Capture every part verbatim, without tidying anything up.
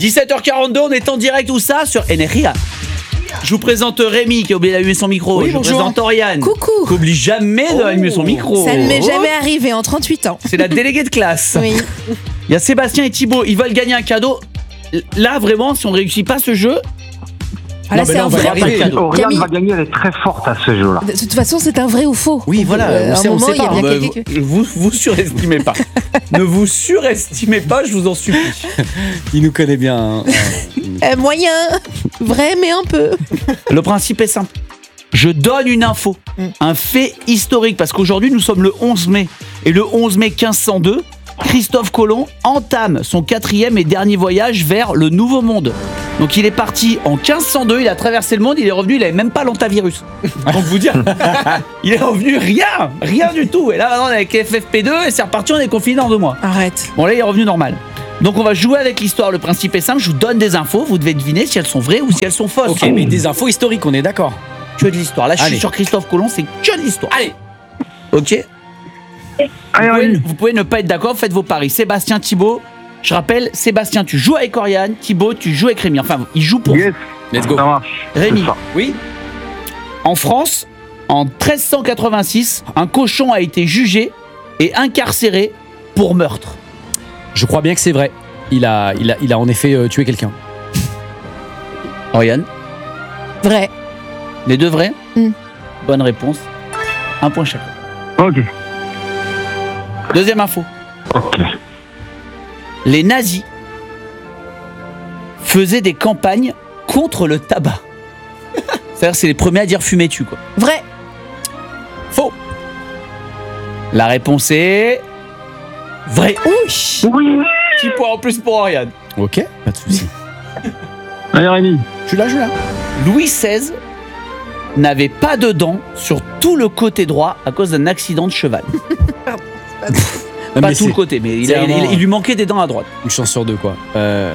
dix-sept heures quarante-deux, on est en direct où ça sur Energia. Je vous présente Rémi qui a oublié d'allumer son micro. Oui, je vous bonjour. présente Oriane. Coucou. Qui oublie jamais Oh. d'allumer son micro. Ça ne m'est jamais arrivé en trente-huit ans. C'est la déléguée de classe. Oui. Il y a Sébastien et Thibaut, ils veulent gagner un cadeau. Là, vraiment, si on ne réussit pas ce jeu, Ah, là, Non, mais c'est là, un on va y vrai. arriver. cadeau. Oriane Camille. va gagner, elle est très forte à ce jeu-là. De toute façon, c'est un vrai ou faux. Oui, voilà, Euh, on à sait- un on moment, sait il y a pas. bien bah, quelqu'un qui- vous vous surestimez pas. Ne vous surestimez pas, je vous en supplie. Il nous connaît bien. hein. Euh, moyen. Vrai, mais un peu. Le principe est simple. Je donne une info, un fait historique, parce qu'aujourd'hui nous sommes le onze mai. Et le onze mai quinze cent deux, Christophe Colomb entame son quatrième et dernier voyage vers le Nouveau Monde. Donc il est parti en quinze cent deux, il a traversé le monde, il est revenu, il n'avait même pas l'antavirus. Donc vous dire, il est revenu rien, rien du tout. Et là maintenant on est avec F F P deux et c'est reparti, on est confiné dans deux mois. Arrête. Bon là il est revenu normal. Donc on va jouer avec l'histoire, le principe est simple, je vous donne des infos, vous devez deviner si elles sont vraies ou si elles sont fausses. Ok, mais des infos historiques, on est d'accord. Que de l'histoire. Là je suis Allez. sur Christophe Colomb, c'est que de l'histoire. Allez. Ok. Vous Allez, pouvez, Rémi. vous pouvez ne pas être d'accord, faites vos paris. Sébastien, Thibaut, je rappelle, Sébastien, tu joues avec Oriane, Thibaut, tu joues avec Rémi. Enfin, ils jouent pour Yes, Let's go. ça marche. Rémi. C'est ça. Oui. En France, en treize cent quatre-vingt-six, un cochon a été jugé et incarcéré pour meurtre. Je crois bien que c'est vrai. Il a, il a, il a en effet euh, tué quelqu'un. Oriane, Vrai. les deux vrais Mm. Bonne réponse. Un point chacun. Ok. Deuxième info. Ok. Les nazis faisaient des campagnes contre le tabac. C'est-à-dire c'est les premiers à dire fumer tu quoi. Vrai. Faux. La réponse est vrai. Oui. Oui. Petit point en plus pour Oriane. Ok, pas de soucis. Allez, Rémi. Je suis là, je suis là. Louis seize n'avait pas de dents sur tout le côté droit à cause d'un accident de cheval. Non, Pas mais tout le c'est côté, mais il, c'est a- il- vraiment- il lui manquait des dents à droite. une chance sur deux, quoi. Euh...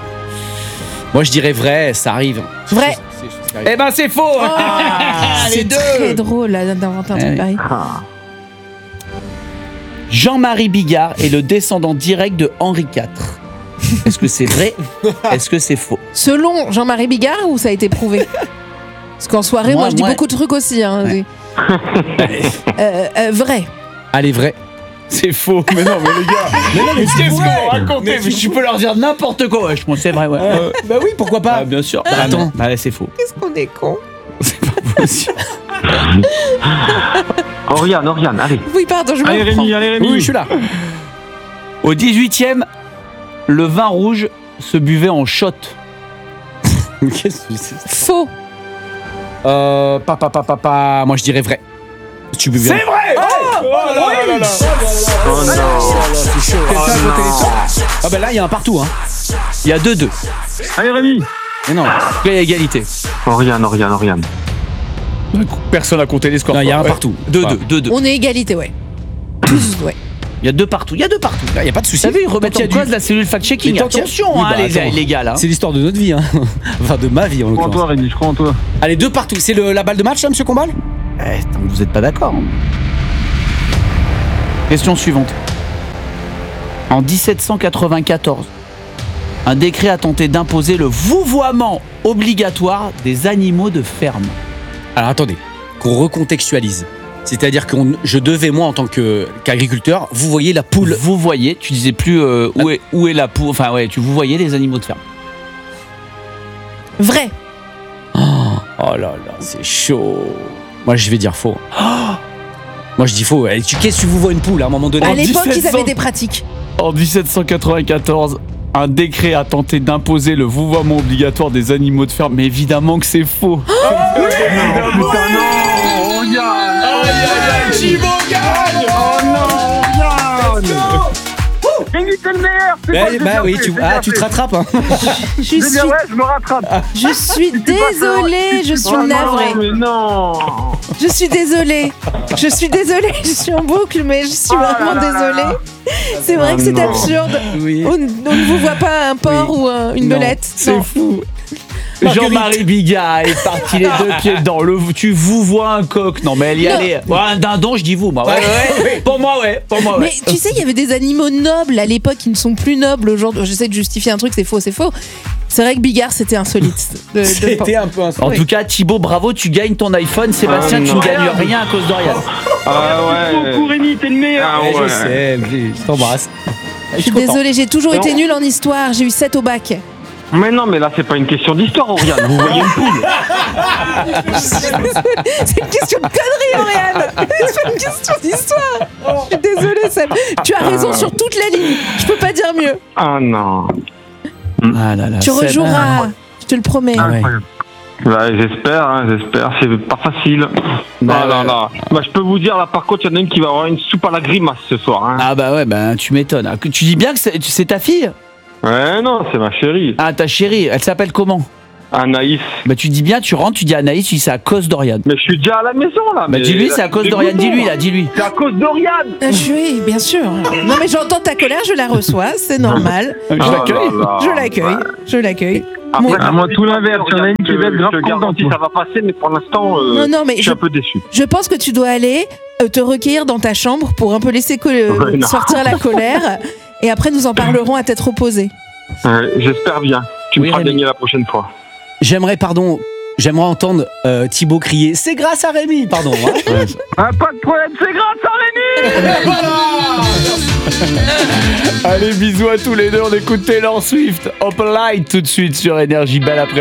Moi, je dirais vrai, ça arrive. Vrai. C'est des choses qui arrivent. Eh ben c'est faux. les C'est deux. très drôle là, d'inventer un Ouais. truc pareil. Ah. Jean-Marie Bigard est le descendant direct de Henri quatre. Est-ce que c'est vrai? Est-ce que c'est faux? Selon Jean-Marie Bigard, ou ça a été prouvé? Parce qu'en soirée, moi, Moi, je dis moi- beaucoup de trucs aussi. Hein. Ouais. Euh, euh, vrai. Allez, vrai. C'est faux. Mais non, mais les gars. Mais non, mais qu'est-ce que vous racontez? Mais je peux leur dire n'importe quoi. Ouais, je pense que c'est vrai. Ouais. Euh, Bah oui, pourquoi pas. bah, bien sûr. Bah, Bah, attends. non. Bah, c'est faux. Qu'est-ce qu'on est con? C'est pas possible. Oriane, Oriane, allez. Oui, pardon, je Allez, me Rémi, allez, Rémi. Oui, je suis là. Au dix-huitième, le vin rouge se buvait en shot. Qu'est-ce que c'est? Faux. Euh, papa, papa, papa. Moi, je dirais vrai. Tu veux bien. C'est vrai. Oh là là là là. Oh non. C'est chaud. Quelqu'un a voté les temps. Ah bah là, il y a un partout, hein. Il y a deux deux. Allez, Rémi. Mais non. Il y a égalité. Oriane, Oriane, Oriane. Personne n'a compté les scores. Non, il y a un partout. deux Enfin, deux. deux deux. On est égalité, ouais. Tous, ouais. Il y a deux partout. Il y a deux partout. Il y a pas de souci. Vous savez, ils remettent Tant en qu'il y a cause la cellule fact-checking. Mais tant qu'il y a- Attention, Oui, hein, bah, les, attends. les gars, là. C'est l'histoire de notre vie, hein. Enfin, de ma vie, en Je crois en toi, l'occurrence. Rémi, je crois en toi. Allez, deux partout. C'est le- la balle de match, là, monsieur Combal? Eh, attends, vous n'êtes pas d'accord. hein. Question suivante. En dix-sept cent quatre-vingt-quatorze, un décret a tenté d'imposer le vouvoiement obligatoire des animaux de ferme. Alors, attendez. Qu'on recontextualise. C'est-à-dire que je devais, moi, en tant que- qu'agriculteur, vous voyez la poule. Vous voyez, tu disais plus euh, où, est, où est la poule. Enfin, ouais, tu vous voyez les animaux de ferme. Vrai. Oh là là, c'est chaud. Moi, je vais dire faux. Moi, je dis faux. Eh, tu- Qu'est-ce que tu vous vois une poule à un moment donné? À l'époque, ils dix-sept cents. avaient des pratiques. En dix-sept cent quatre-vingt-quatorze, un décret a tenté d'imposer le vouvoiement obligatoire des animaux de ferme. Mais évidemment que c'est faux. Putain, non. Oriane. Oh non, Oriane. Rémi, t'es le meilleur. c'est Bah, toi, j'ai bah bien oui, fait, tu, j'ai ah, bien tu te fait. rattrapes, hein. Je J'ai suis, bien, ouais, je me rattrape. je suis désolée, je suis Oh non, navrée. mais non. Je suis désolée. Je suis désolée, je suis en boucle, mais je suis Oh là vraiment là là. désolée. C'est vrai Oh que c'est non. absurde. Oui. On, on ne vous voit pas un porc Oui. ou un- une Non, belette. c'est Non. fou. Jean-Marie Bigard est parti les deux pieds dedans. Le, tu vous vois un coq. Non, mais elle y Non. allait. Ouais, un dindon, je dis vous, moi. Ouais, ouais, ouais. Pour moi, ouais. Pour moi, ouais. Mais tu sais, il y avait des animaux nobles à l'époque qui ne sont plus nobles aujourd'hui. J'essaie de justifier un truc, c'est faux, c'est faux. C'est vrai que Bigard, c'était insolite. de- de- C'était un peu un En Oui. tout cas, Thibaut, bravo, tu gagnes ton iPhone. Sébastien, Ah, tu non. ne gagnes rien à cause d'Oriane. Ah ouais. Beaucoup, Rémi, t'es le meilleur. Ah Eh, ouais. Je sais, je t'embrasse. Je suis désolée, j'ai toujours été nulle en histoire. J'ai eu sept au bac. Mais non, mais là, c'est pas une question d'histoire, Oriane. Vous voyez une poule. C'est une question de connerie, Oriane. C'est pas une question d'histoire. Je suis désolée, Seb. Tu as raison sur toute la ligne. Je peux pas dire mieux. Ah non. Ah là là. Tu Seb. rejoueras. Je te le promets. Ah ouais. Incroyable. Bah, j'espère, hein, j'espère. C'est pas facile. Bah, ah là ouais. là. Bah, je peux vous dire, là, par contre, il y en a une qui va avoir une soupe à la grimace ce soir. Hein. Ah bah ouais, bah tu m'étonnes. Ah, que- Tu dis bien que c'est c'est ta fille? Ouais, non, c'est ma chérie. Ah, ta chérie, elle s'appelle comment? Anaïs. Bah tu dis bien, tu rentres, tu dis à Anaïs, tu dis c'est à cause d'Oriane. Mais je suis déjà à la maison, là. Bah mais dis-lui, là, c'est à cause des d'Oriane. boutons, Dis-lui là. là, dis-lui. C'est à cause d'Oriane. Euh, je- Oui, bien sûr. Non, mais j'entends ta colère, je la reçois, c'est normal. Je Ah l'accueille. là là. Je l'accueille, je l'accueille. Après, Mon- à moi, tout l'inverse. Il y en a une qui va être grave je te contente garantis. si ça va passer, mais pour l'instant, euh, Non, non, mais je suis je, un peu déçu. je pense que tu dois aller euh, te recueillir dans ta chambre pour un peu laisser co- Ouais, non. sortir la colère. Et après, nous en parlerons à tête reposée. Ouais, j'espère bien. Tu Oui, me feras Rémi. gagner la prochaine fois. J'aimerais, pardon, j'aimerais entendre euh, Thibaut crier. C'est grâce à Rémi, pardon. hein. Ah, pas de problème, c'est grâce à Rémi. Allez, bisous à tous les deux. On écoute Taylor Swift. Hop Light tout de suite sur Énergie. Belle après.